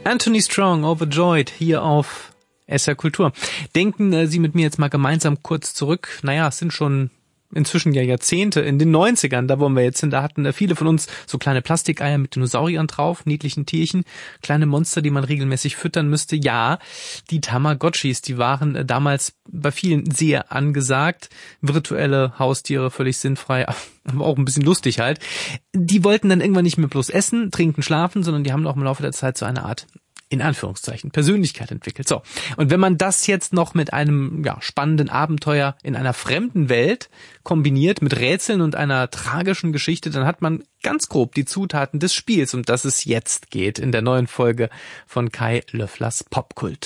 Anthony Strong, Overjoyed, hier auf SR Kultur. Denken Sie mit mir jetzt mal gemeinsam kurz zurück. Naja, es sind schon inzwischen ja Jahrzehnte, in den 90ern, da wollen wir jetzt hin, da hatten viele von uns so kleine Plastikeier mit Dinosauriern drauf, niedlichen Tierchen, kleine Monster, die man regelmäßig füttern müsste. Ja, die Tamagotchis, die waren damals bei vielen sehr angesagt. Virtuelle Haustiere, völlig sinnfrei, aber auch ein bisschen lustig halt. Die wollten dann irgendwann nicht mehr bloß essen, trinken, schlafen, sondern die haben auch im Laufe der Zeit so eine Art, in Anführungszeichen, Persönlichkeit entwickelt. So. Und wenn man das jetzt noch mit einem spannenden Abenteuer in einer fremden Welt kombiniert, mit Rätseln und einer tragischen Geschichte, dann hat man ganz grob die Zutaten des Spiels, um das es jetzt geht, in der neuen Folge von Kai Löfflers Popkult.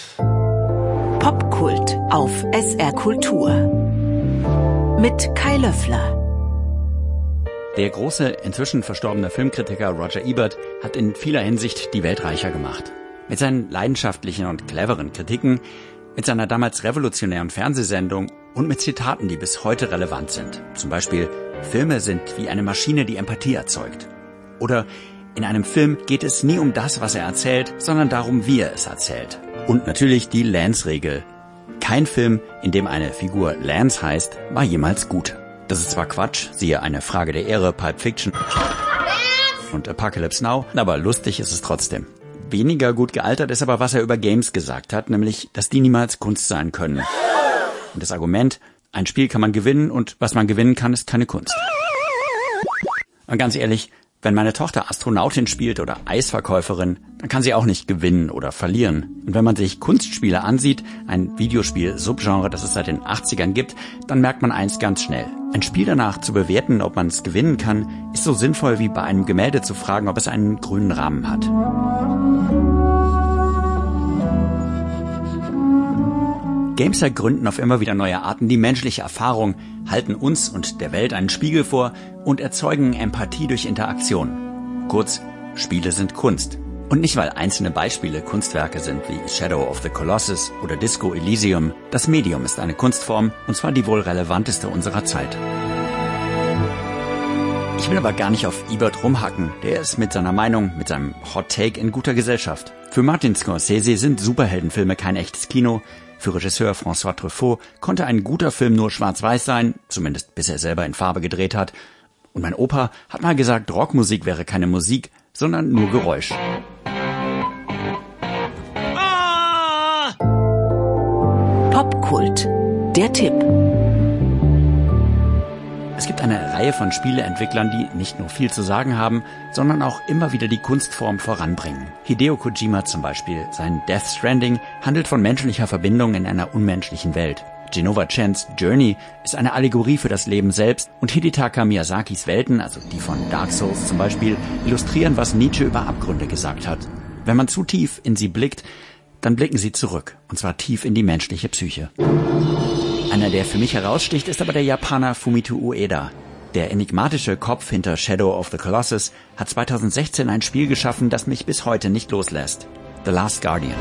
Popkult auf SR Kultur. Mit Kai Löffler. Der große, inzwischen verstorbene Filmkritiker Roger Ebert hat in vieler Hinsicht die Welt reicher gemacht. Mit seinen leidenschaftlichen und cleveren Kritiken, mit seiner damals revolutionären Fernsehsendung und mit Zitaten, die bis heute relevant sind. Zum Beispiel, Filme sind wie eine Maschine, die Empathie erzeugt. Oder, in einem Film geht es nie um das, was er erzählt, sondern darum, wie er es erzählt. Und natürlich die Lance-Regel. Kein Film, in dem eine Figur Lance heißt, war jemals gut. Das ist zwar Quatsch, siehe Eine Frage der Ehre, Pulp Fiction und Apocalypse Now, aber lustig ist es trotzdem. Weniger gut gealtert ist aber, was er über Games gesagt hat, nämlich, dass die niemals Kunst sein können. Und das Argument, ein Spiel kann man gewinnen und was man gewinnen kann, ist keine Kunst. Und ganz ehrlich, wenn meine Tochter Astronautin spielt oder Eisverkäuferin, dann kann sie auch nicht gewinnen oder verlieren. Und wenn man sich Kunstspiele ansieht, ein Videospiel-Subgenre, das es seit den 80ern gibt, dann merkt man eins ganz schnell. Ein Spiel danach zu bewerten, ob man es gewinnen kann, ist so sinnvoll wie bei einem Gemälde zu fragen, ob es einen grünen Rahmen hat. Games gründen auf immer wieder neue Arten die menschliche Erfahrung, halten uns und der Welt einen Spiegel vor und erzeugen Empathie durch Interaktion. Kurz, Spiele sind Kunst. Und nicht, weil einzelne Beispiele Kunstwerke sind wie Shadow of the Colossus oder Disco Elysium. Das Medium ist eine Kunstform, und zwar die wohl relevanteste unserer Zeit. Ich will aber gar nicht auf Ebert rumhacken. Der ist mit seiner Meinung, mit seinem Hot Take in guter Gesellschaft. Für Martin Scorsese sind Superheldenfilme kein echtes Kino. Für Regisseur François Truffaut konnte ein guter Film nur schwarz-weiß sein, zumindest bis er selber in Farbe gedreht hat. Und mein Opa hat mal gesagt, Rockmusik wäre keine Musik, sondern nur Geräusch. Popkult, der Tipp. Es gibt eine Reihe von Spieleentwicklern, die nicht nur viel zu sagen haben, sondern auch immer wieder die Kunstform voranbringen. Hideo Kojima zum Beispiel. Sein Death Stranding handelt von menschlicher Verbindung in einer unmenschlichen Welt. Genova Chens Journey ist eine Allegorie für das Leben selbst und Hidetaka Miyazakis Welten, also die von Dark Souls zum Beispiel, illustrieren, was Nietzsche über Abgründe gesagt hat. Wenn man zu tief in sie blickt, dann blicken sie zurück, und zwar tief in die menschliche Psyche. Einer, der für mich heraussticht, ist aber der Japaner Fumito Ueda. Der enigmatische Kopf hinter Shadow of the Colossus hat 2016 ein Spiel geschaffen, das mich bis heute nicht loslässt. The Last Guardian.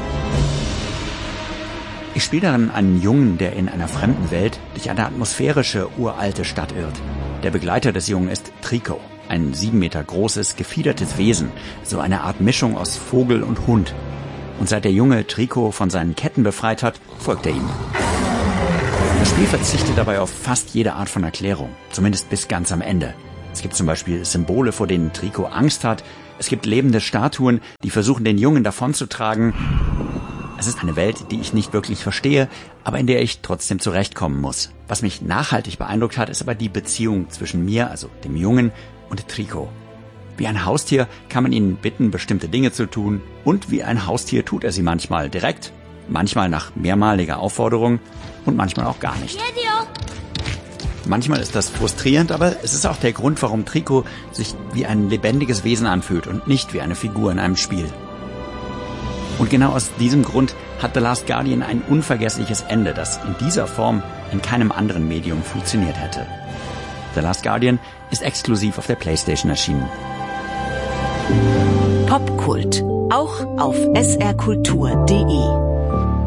Ich spiele darin einen Jungen, der in einer fremden Welt durch eine atmosphärische, uralte Stadt irrt. Der Begleiter des Jungen ist Trico, ein 7 Meter großes, gefiedertes Wesen, so eine Art Mischung aus Vogel und Hund. Und seit der Junge Trico von seinen Ketten befreit hat, folgt er ihm. Das Spiel verzichtet dabei auf fast jede Art von Erklärung, zumindest bis ganz am Ende. Es gibt zum Beispiel Symbole, vor denen Trico Angst hat. Es gibt lebende Statuen, die versuchen, den Jungen davonzutragen. Es ist eine Welt, die ich nicht wirklich verstehe, aber in der ich trotzdem zurechtkommen muss. Was mich nachhaltig beeindruckt hat, ist aber die Beziehung zwischen mir, also dem Jungen, und Trico. Wie ein Haustier kann man ihn bitten, bestimmte Dinge zu tun, und wie ein Haustier tut er sie manchmal direkt, manchmal nach mehrmaliger Aufforderung und manchmal auch gar nicht. Manchmal ist das frustrierend, aber es ist auch der Grund, warum Trico sich wie ein lebendiges Wesen anfühlt und nicht wie eine Figur in einem Spiel. Und genau aus diesem Grund hat The Last Guardian ein unvergessliches Ende, das in dieser Form in keinem anderen Medium funktioniert hätte. The Last Guardian ist exklusiv auf der PlayStation erschienen. Popkult, auch auf srkultur.de.